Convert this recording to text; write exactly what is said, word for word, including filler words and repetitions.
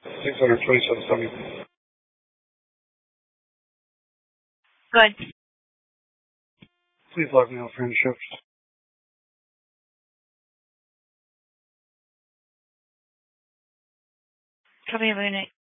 six hundred twenty-seven seventy. Good. Please log me out for any shifts. Copy of unit.